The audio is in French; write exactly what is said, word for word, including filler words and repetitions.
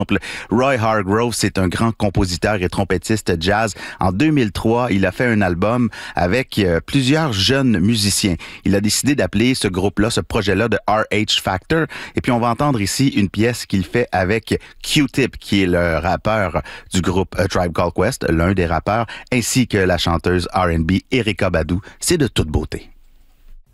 Roy Hargrove, c'est un grand compositeur et trompettiste jazz. En deux mille trois, il a fait un album avec euh, plusieurs jeunes musiciens. Il a décidé d'appeler ce groupe-là, ce projet-là de R H Factor. Et puis, on va entendre ici une pièce qu'il fait avec Q-Tip, qui est le rappeur du groupe A Tribe Called Quest, l'un des rappeurs, ainsi que la chanteuse R and B Erykah Badu. C'est de toute beauté.